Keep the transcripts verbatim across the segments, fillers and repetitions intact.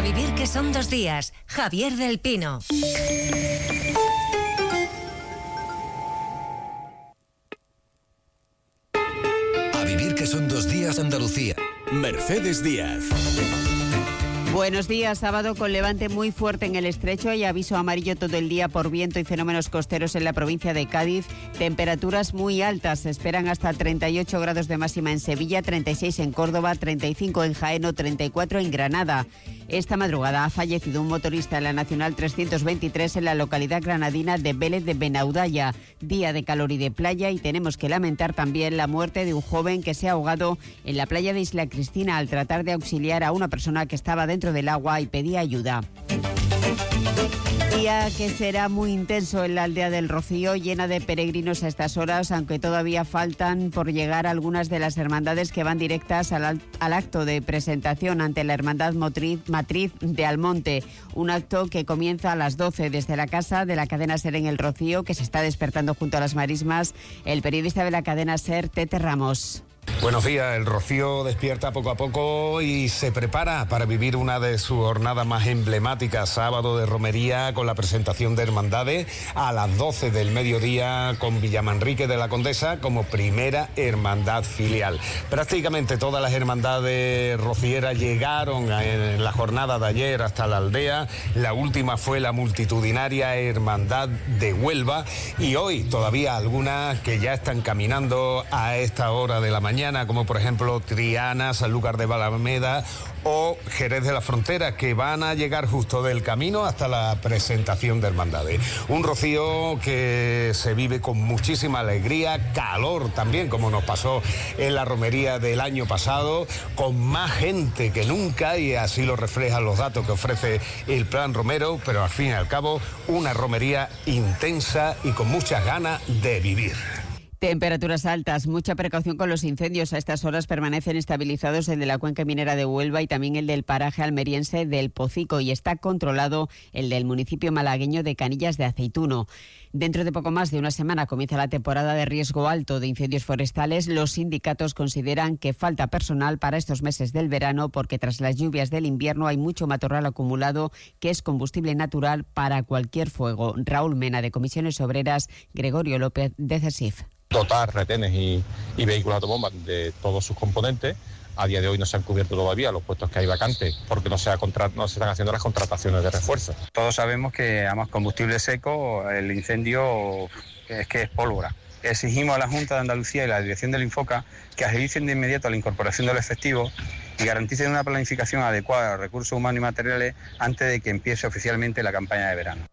vivir que son dos días. Javier del Pino. A vivir que son dos días, Andalucía. Mercedes Díaz. Buenos días, sábado con levante muy fuerte en el estrecho y aviso amarillo todo el día por viento y fenómenos costeros en la provincia de Cádiz. Temperaturas muy altas, se esperan hasta treinta y ocho grados de máxima en Sevilla, treinta y seis en Córdoba, treinta y cinco en Jaén o treinta y cuatro en Granada. Esta madrugada ha fallecido un motorista en la Nacional trescientos veintitrés en la localidad granadina de Vélez de Benaudalla, día de calor y de playa, y tenemos que lamentar también la muerte de un joven que se ha ahogado en la playa de Isla Cristina al tratar de auxiliar a una persona que estaba dentro del agua y pedía ayuda. Día que será muy intenso en la aldea del Rocío, llena de peregrinos a estas horas, aunque todavía faltan por llegar algunas de las hermandades que van directas al, al acto de presentación ante la Hermandad Motriz, Matriz de Almonte, un acto que comienza a las doce desde la casa de la cadena SER en el Rocío, que se está despertando junto a las marismas, el periodista de la cadena SER, Tete Ramos. Buenos días, el Rocío despierta poco a poco y se prepara para vivir una de sus jornadas más emblemáticas, sábado de romería con la presentación de hermandades a las doce del mediodía con Villamanrique de la Condesa como primera hermandad filial. Prácticamente todas las hermandades rocieras llegaron en la jornada de ayer hasta la aldea, la última fue la multitudinaria hermandad de Huelva y hoy todavía algunas que ya están caminando a esta hora de la mañana. Mañana, como por ejemplo Triana, Sanlúcar de Balameda o Jerez de la Frontera, que van a llegar justo del camino hasta la presentación de hermandades. Un Rocío que se vive con muchísima alegría, calor también, como nos pasó en la romería del año pasado, con más gente que nunca, y así lo reflejan los datos que ofrece el Plan Romero, pero al fin y al cabo una romería intensa y con muchas ganas de vivir. Temperaturas altas, mucha precaución con los incendios. A estas horas permanecen estabilizados el de la cuenca minera de Huelva y también el del paraje almeriense del Pocico, y está controlado el del municipio malagueño de Canillas de Aceituno. Dentro de poco más de una semana comienza la temporada de riesgo alto de incendios forestales. Los sindicatos consideran que falta personal para estos meses del verano porque tras las lluvias del invierno hay mucho matorral acumulado que es combustible natural para cualquier fuego. Raúl Mena, de Comisiones Obreras, Gregorio López, de CESIF. Dotar retenes y, y vehículos autobombas de todos sus componentes. A día de hoy no se han cubierto todavía los puestos que hay vacantes porque no se, ha contra, no se están haciendo las contrataciones de refuerzo. Todos sabemos que a más combustible seco el incendio es que es pólvora. Exigimos a la Junta de Andalucía y la dirección del Infoca que agilicen de inmediato la incorporación del efectivo y garanticen una planificación adecuada de los recursos humanos y materiales antes de que empiece oficialmente la campaña de verano.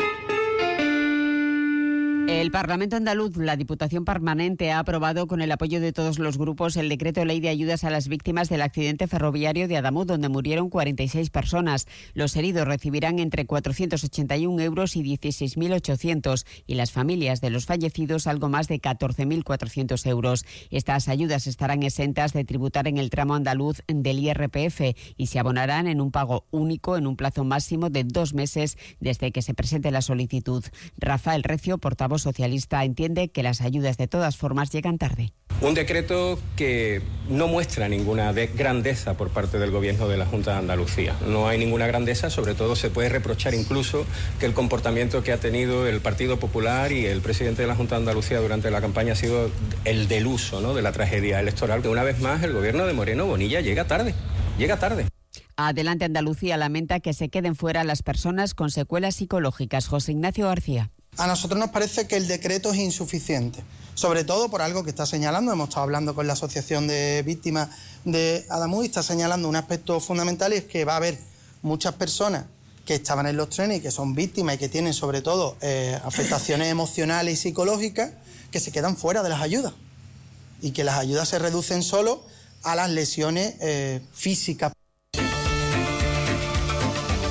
El Parlamento andaluz, la Diputación Permanente, ha aprobado con el apoyo de todos los grupos el decreto ley de ayudas a las víctimas del accidente ferroviario de Adamuz, donde murieron cuarenta y seis personas. Los heridos recibirán entre cuatrocientos ochenta y un euros y dieciséis mil ochocientos y las familias de los fallecidos algo más de catorce mil cuatrocientos euros. Estas ayudas estarán exentas de tributar en el tramo andaluz del I R P F y se abonarán en un pago único en un plazo máximo de dos meses desde que se presente la solicitud. Rafael Recio, portavoz socialista, entiende que las ayudas de todas formas llegan tarde. Un decreto que no muestra ninguna de grandeza por parte del Gobierno de la Junta de Andalucía. No hay ninguna grandeza, sobre todo se puede reprochar incluso que el comportamiento que ha tenido el Partido Popular y el presidente de la Junta de Andalucía durante la campaña ha sido el del uso, ¿no?, de la tragedia electoral. Que una vez más el Gobierno de Moreno Bonilla llega tarde, llega tarde. Adelante Andalucía lamenta que se queden fuera las personas con secuelas psicológicas. José Ignacio García. A nosotros nos parece que el decreto es insuficiente, sobre todo por algo que está señalando. Hemos estado hablando con la Asociación de Víctimas de Adamuz y está señalando un aspecto fundamental, y es que va a haber muchas personas que estaban en los trenes y que son víctimas y que tienen sobre todo eh, afectaciones emocionales y psicológicas que se quedan fuera de las ayudas, y que las ayudas se reducen solo a las lesiones eh, físicas.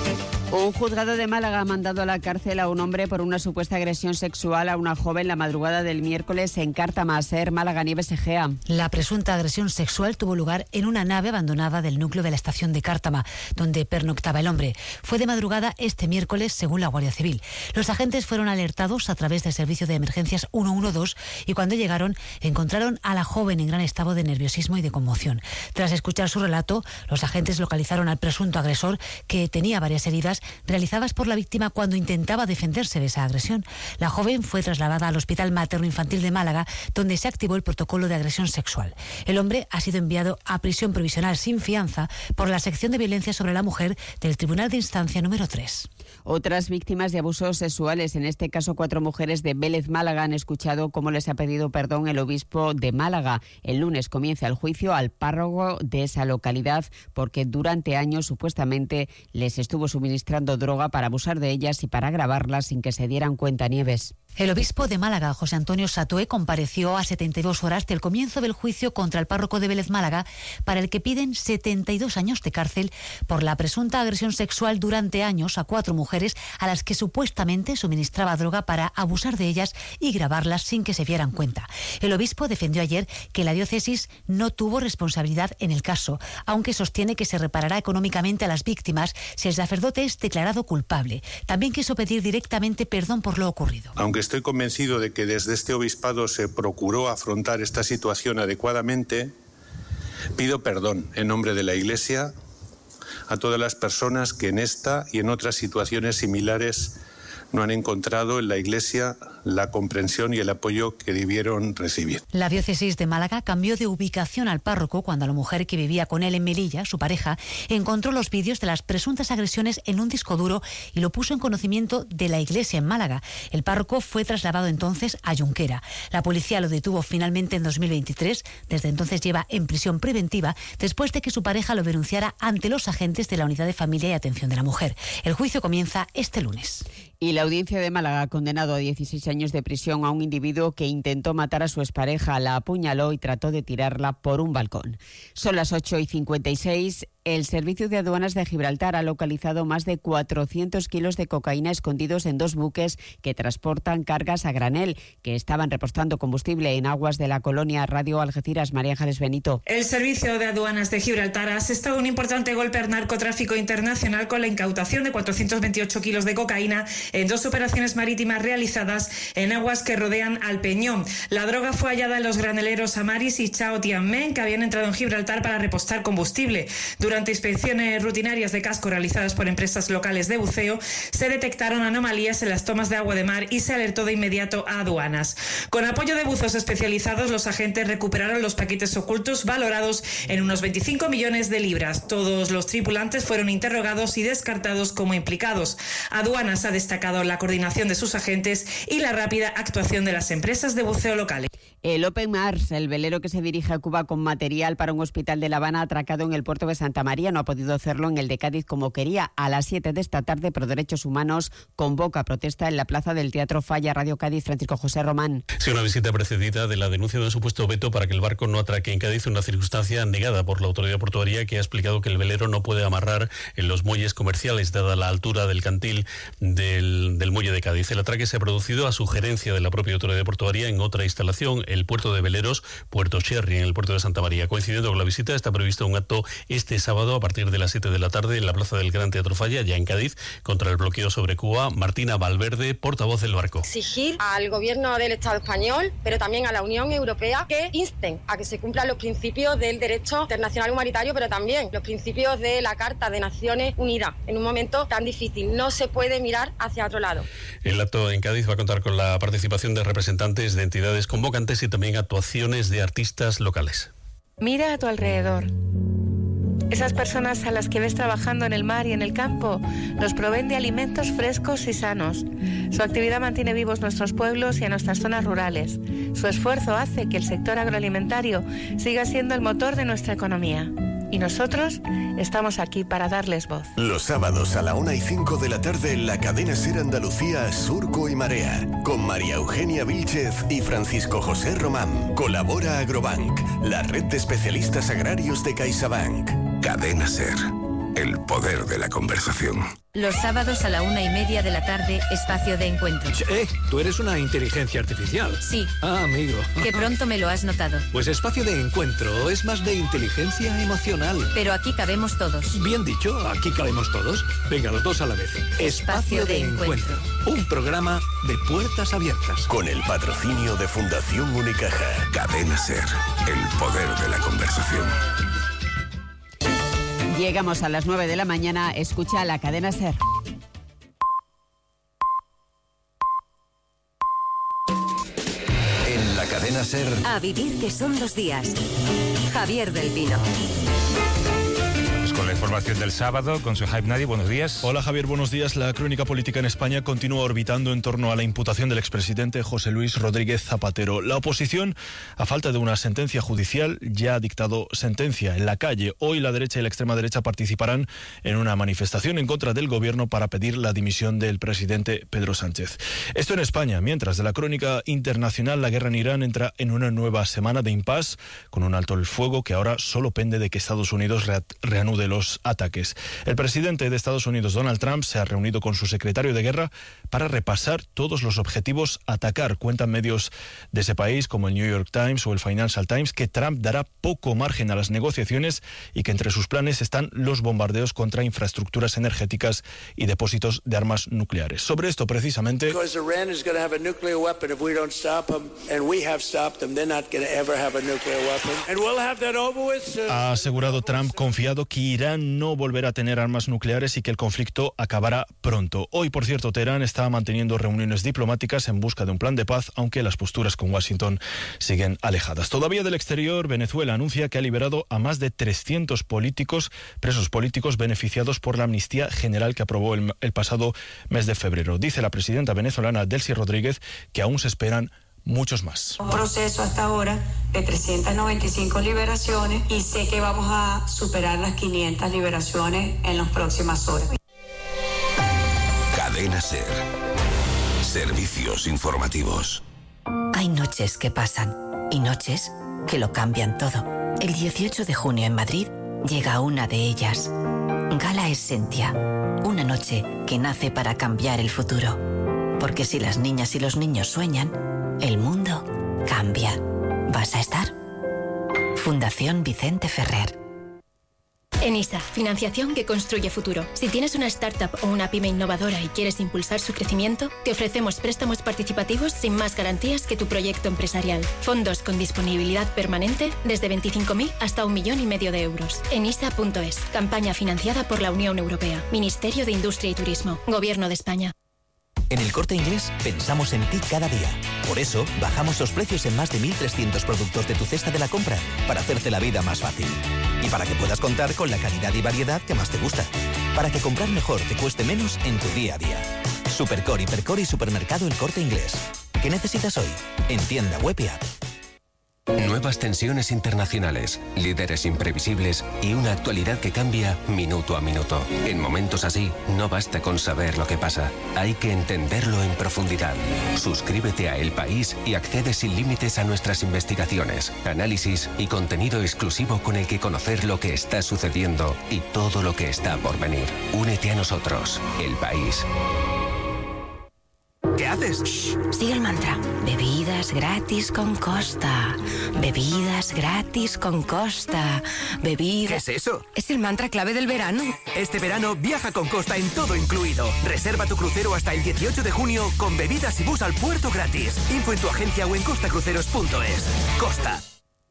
Un juzgado de Málaga ha mandado a la cárcel a un hombre por una supuesta agresión sexual a una joven la madrugada del miércoles en Cártama, Ser, Málaga, Nieves Egea. La presunta agresión sexual tuvo lugar en una nave abandonada del núcleo de la estación de Cártama, donde pernoctaba el hombre. Fue de madrugada este miércoles, según la Guardia Civil. Los agentes fueron alertados a través del servicio de emergencias ciento doce y cuando llegaron encontraron a la joven en gran estado de nerviosismo y de conmoción. Tras escuchar su relato, los agentes localizaron al presunto agresor, que tenía varias heridas realizadas por la víctima cuando intentaba defenderse de esa agresión. La joven fue trasladada al Hospital Materno Infantil de Málaga, donde se activó el protocolo de agresión sexual. El hombre ha sido enviado a prisión provisional sin fianza por la sección de violencia sobre la mujer del Tribunal de Instancia número tres. Otras víctimas de abusos sexuales, en este caso cuatro mujeres de Vélez, Málaga, han escuchado cómo les ha pedido perdón el obispo de Málaga. El lunes comienza el juicio al párroco de esa localidad porque durante años supuestamente les estuvo suministrando droga para abusar de ellas y para grabarlas sin que se dieran cuenta, Nieves. El obispo de Málaga, José Antonio Satoé, compareció a setenta y dos horas del comienzo del juicio contra el párroco de Vélez, Málaga, para el que piden setenta y dos años de cárcel por la presunta agresión sexual durante años a cuatro mujeres a las que supuestamente suministraba droga para abusar de ellas y grabarlas sin que se dieran cuenta. El obispo defendió ayer que la diócesis no tuvo responsabilidad en el caso, aunque sostiene que se reparará económicamente a las víctimas si el sacerdote es declarado culpable. También quiso pedir directamente perdón por lo ocurrido. Aunque estoy convencido de que desde este obispado se procuró afrontar esta situación adecuadamente, pido perdón en nombre de la Iglesia a todas las personas que en esta y en otras situaciones similares no han encontrado en la Iglesia la comprensión y el apoyo que debieron recibir. La diócesis de Málaga cambió de ubicación al párroco cuando la mujer que vivía con él en Melilla, su pareja, encontró los vídeos de las presuntas agresiones en un disco duro y lo puso en conocimiento de la Iglesia en Málaga. El párroco fue trasladado entonces a Junquera. La policía lo detuvo finalmente en dos mil veintitrés. Desde entonces lleva en prisión preventiva después de que su pareja lo denunciara ante los agentes de la Unidad de Familia y Atención de la Mujer. El juicio comienza este lunes. Y la audiencia de Málaga ha condenado a dieciséis años de prisión a un individuo que intentó matar a su expareja, la apuñaló y trató de tirarla por un balcón. Son las ocho y cincuenta y seis. El Servicio de Aduanas de Gibraltar ha localizado más de cuatrocientos kilos de cocaína escondidos en dos buques que transportan cargas a granel, que estaban repostando combustible en aguas de la colonia Radio Algeciras. María Ángeles Benito. El Servicio de Aduanas de Gibraltar ha asestado un importante golpe al narcotráfico internacional con la incautación de cuatrocientos veintiocho kilos de cocaína en dos operaciones marítimas realizadas en aguas que rodean al Peñón. La droga fue hallada en los graneleros Amaris y Chao Tianmen, que habían entrado en Gibraltar para repostar combustible. Durante Durante inspecciones rutinarias de casco realizadas por empresas locales de buceo, se detectaron anomalías en las tomas de agua de mar y se alertó de inmediato a aduanas. Con apoyo de buzos especializados, los agentes recuperaron los paquetes ocultos valorados en unos veinticinco millones de libras. Todos los tripulantes fueron interrogados y descartados como implicados. Aduanas ha destacado la coordinación de sus agentes y la rápida actuación de las empresas de buceo locales. El Open Mars, el velero que se dirige a Cuba con material para un hospital de La Habana, atracado en el puerto de Santa María, no ha podido hacerlo en el de Cádiz como quería. A las siete de esta tarde, Pro Derechos Humanos convoca protesta en la plaza del Teatro Falla. Radio Cádiz, Francisco José Román. Sí, una visita precedida de la denuncia de un supuesto veto para que el barco no atraque en Cádiz, una circunstancia negada por la autoridad portuaria, que ha explicado que el velero no puede amarrar en los muelles comerciales dada la altura del cantil del, del muelle de Cádiz. El atraque se ha producido a sugerencia de la propia autoridad portuaria en otra instalación, el puerto de veleros Puerto Cherry, en el puerto de Santa María. Coincidiendo con la visita, está previsto un acto este sábado a partir de las siete de la tarde en la plaza del Gran Teatro Falla, ya en Cádiz, contra el bloqueo sobre Cuba. Martina Valverde, portavoz del barco. Exigir al gobierno del Estado español, pero también a la Unión Europea, que insten a que se cumplan los principios del derecho internacional humanitario, pero también los principios de la Carta de Naciones Unidas. En un momento tan difícil, no se puede mirar hacia otro lado. El acto en Cádiz va a contar con la participación de representantes de entidades convocantes y también actuaciones de artistas locales. Mira a tu alrededor. Esas personas a las que ves trabajando en el mar y en el campo nos proveen de alimentos frescos y sanos. Su actividad mantiene vivos nuestros pueblos y a nuestras zonas rurales. Su esfuerzo hace que el sector agroalimentario siga siendo el motor de nuestra economía. Y nosotros estamos aquí para darles voz. Los sábados a la una y cinco de la tarde en la cadena SER Andalucía, Surco y Marea, con María Eugenia Vílchez y Francisco José Román. Colabora Agrobank, la red de especialistas agrarios de CaixaBank. Cadena SER, el podcast. poder de la conversación. Los sábados a la una y media de la tarde, espacio de encuentro. Eh, tú eres una inteligencia artificial. Sí. Ah, amigo. Que pronto me lo has notado. Pues espacio de encuentro es más de inteligencia emocional. Pero aquí cabemos todos. Bien dicho, aquí cabemos todos. Venga, los dos a la vez. Espacio, espacio de, de encuentro. encuentro. Un programa de puertas abiertas. Con el patrocinio de Fundación Unicaja. Cadena SER. El poder de la conversación. Llegamos a las nueve de la mañana, escucha la cadena SER. En la cadena SER. A vivir que son dos días. Javier del Pino. Con la información del sábado, con su Hype Nadie, buenos días. Hola Javier, buenos días. La crónica política en España continúa orbitando en torno a la imputación del expresidente José Luis Rodríguez Zapatero. La oposición, a falta de una sentencia judicial, ya ha dictado sentencia en la calle. Hoy la derecha y la extrema derecha participarán en una manifestación en contra del gobierno para pedir la dimisión del presidente Pedro Sánchez. Esto en España, mientras de la crónica internacional, la guerra en Irán entra en una nueva semana de impasse con un alto el fuego que ahora solo pende de que Estados Unidos re- reanude los ataques. El presidente de Estados Unidos, Donald Trump, se ha reunido con su secretario de guerra para repasar todos los objetivos a atacar. Cuentan medios de ese país como el New York Times o el Financial Times que Trump dará poco margen a las negociaciones y que entre sus planes están los bombardeos contra infraestructuras energéticas y depósitos de armas nucleares. Sobre esto precisamente ha asegurado Trump confiado que Irán no volverá a tener armas nucleares y que el conflicto acabará pronto. Hoy, por cierto, Teherán está manteniendo reuniones diplomáticas en busca de un plan de paz, aunque las posturas con Washington siguen alejadas. Todavía del exterior, Venezuela anuncia que ha liberado a más de trescientos políticos, presos políticos beneficiados por la amnistía general que aprobó el, el pasado mes de febrero. Dice la presidenta venezolana Delcy Rodríguez que aún se esperan muchos más. Un proceso hasta ahora de trescientas noventa y cinco liberaciones y sé que vamos a superar las quinientas liberaciones en las próximas horas. Cadena SER. Servicios informativos. Hay noches que pasan y noches que lo cambian todo. El dieciocho de junio en Madrid llega una de ellas. Gala Essentia. Una noche que nace para cambiar el futuro. Porque si las niñas y los niños sueñan, el mundo cambia. ¿Vas a estar? Fundación Vicente Ferrer. ENISA, financiación que construye futuro. Si tienes una startup o una pyme innovadora y quieres impulsar su crecimiento, te ofrecemos préstamos participativos sin más garantías que tu proyecto empresarial. Fondos con disponibilidad permanente desde veinticinco mil hasta un millón y medio de euros. enisa punto es. Campaña financiada por la Unión Europea. Ministerio de Industria y Turismo. Gobierno de España. En El Corte Inglés pensamos en ti cada día. Por eso, bajamos los precios en más de mil trescientos productos de tu cesta de la compra, para hacerte la vida más fácil. Y para que puedas contar con la calidad y variedad que más te gusta. Para que comprar mejor te cueste menos en tu día a día. Supercore, Hipercore y Supermercado El Corte Inglés. ¿Qué necesitas hoy? En tienda web y app. Nuevas tensiones internacionales, líderes imprevisibles y una actualidad que cambia minuto a minuto. En momentos así, no basta con saber lo que pasa, hay que entenderlo en profundidad. Suscríbete a El País y accede sin límites a nuestras investigaciones, análisis y contenido exclusivo con el que conocer lo que está sucediendo y todo lo que está por venir. Únete a nosotros, El País. ¿Qué haces? Shh, sigue el mantra. Bebidas gratis con Costa. Bebidas gratis con Costa. Bebidas... ¿Qué es eso? Es el mantra clave del verano. Este verano viaja con Costa en todo incluido. Reserva tu crucero hasta el dieciocho de junio con bebidas y bus al puerto gratis. Info en tu agencia o en costa cruceros punto es. Costa.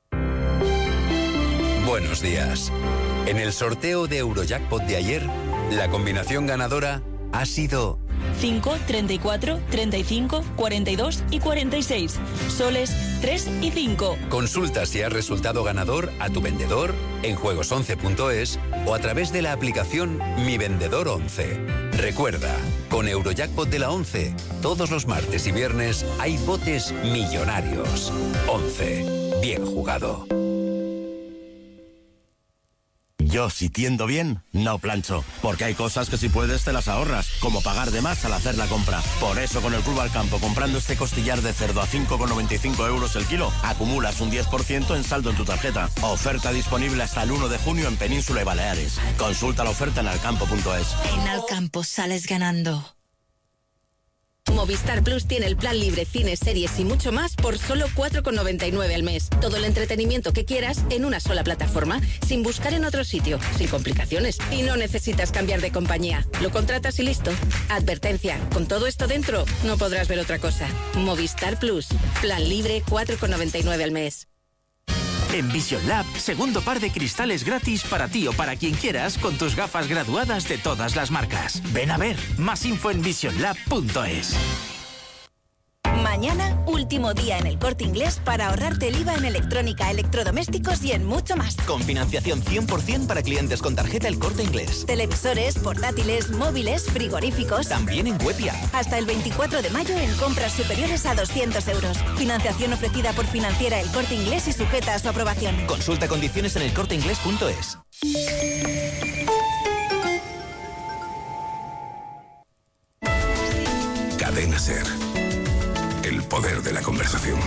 Buenos días. En el sorteo de Eurojackpot de ayer, la combinación ganadora ha sido cinco, treinta y cuatro, treinta y cinco, cuarenta y dos y cuarenta y seis. Soles tres y cinco. Consulta si has resultado ganador a tu vendedor en juegos once punto es o a través de la aplicación Mi Vendedor once. Recuerda, con Eurojackpot de la once, todos los martes y viernes hay botes millonarios. once. Bien jugado. Yo, si tiendo bien, no plancho, porque hay cosas que si puedes te las ahorras, como pagar de más al hacer la compra. Por eso con el Club Alcampo, comprando este costillar de cerdo a cinco con noventa y cinco euros el kilo, acumulas un diez por ciento en saldo en tu tarjeta. Oferta disponible hasta el uno de junio en Península y Baleares. Consulta la oferta en alcampo punto es. En Alcampo sales ganando. Movistar Plus tiene el plan libre, cines, series y mucho más por solo cuatro con noventa y nueve al mes. Todo el entretenimiento que quieras en una sola plataforma, sin buscar en otro sitio, sin complicaciones. Y no necesitas cambiar de compañía. Lo contratas y listo. Advertencia, con todo esto dentro, no podrás ver otra cosa. Movistar Plus, plan libre, cuatro con noventa y nueve al mes. En Vision Lab, segundo par de cristales gratis para ti o para quien quieras con tus gafas graduadas de todas las marcas. Ven a ver, más info en vision lab punto es. Mañana, último día en el Corte Inglés para ahorrarte el I V A en electrónica, electrodomésticos y en mucho más. Con financiación cien por ciento para clientes con tarjeta El Corte Inglés. Televisores, portátiles, móviles, frigoríficos. También en Webia. Hasta el veinticuatro de mayo en compras superiores a doscientos euros. Financiación ofrecida por Financiera El Corte Inglés y sujeta a su aprobación. Consulta condiciones en el corte inglés punto es. Cadena Ser. El poder de la conversación.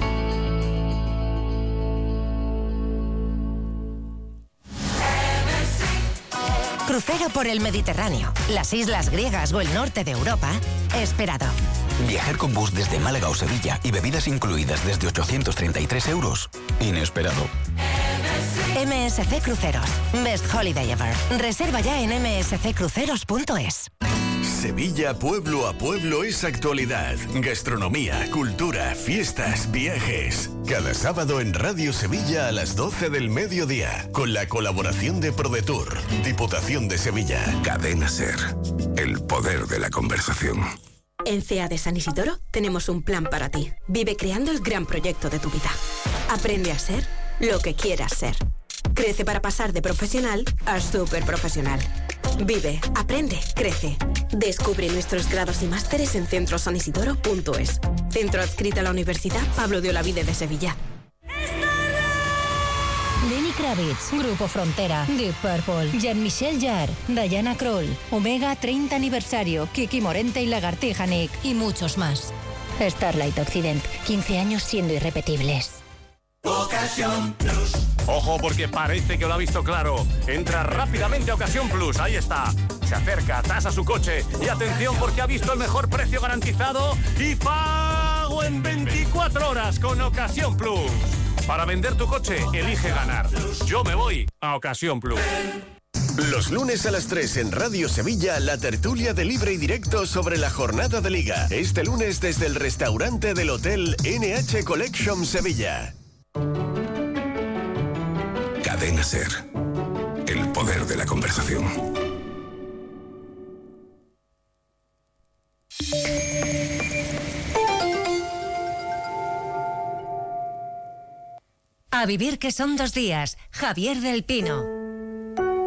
Crucero por el Mediterráneo, las islas griegas o el norte de Europa, esperado. Viajar con bus desde Málaga o Sevilla y bebidas incluidas desde ochocientos treinta y tres euros, inesperado. M S C Cruceros, best holiday ever. Reserva ya en eme ese ce cruceros punto es. Sevilla pueblo a pueblo es actualidad, gastronomía, cultura, fiestas, viajes. Cada sábado en Radio Sevilla a las doce del mediodía, con la colaboración de ProDetour, Diputación de Sevilla. Cadena Ser, el poder de la conversación. En C E A de San Isidoro tenemos un plan para ti. Vive creando el gran proyecto de tu vida. Aprende a ser lo que quieras ser. Crece para pasar de profesional a súper profesional. Vive, aprende, crece. Descubre nuestros grados y másteres en centro san isidoro punto es. Centro adscrito a la Universidad Pablo de Olavide de Sevilla. Lenny Kravitz, Grupo Frontera, Deep Purple, Jean-Michel Jarre, Diana Krall, Omega treinta aniversario, Kiki Morente y Lagartija Nick y muchos más. Starlight Occident, quince años siendo irrepetibles. Ocasión Plus. Ojo porque parece que lo ha visto claro. Entra rápidamente a Ocasión Plus, ahí está. Se acerca, tasa su coche y atención porque ha visto el mejor precio garantizado y pago en veinticuatro horas con Ocasión Plus. Para vender tu coche, elige ganar. Yo me voy a Ocasión Plus. Los lunes a las tres en Radio Sevilla, la tertulia de Libre y Directo sobre la jornada de Liga. Este lunes desde el restaurante del Hotel N H Collection Sevilla. Cadena Ser. El poder de la conversación. A vivir que son dos días. Javier del Pino.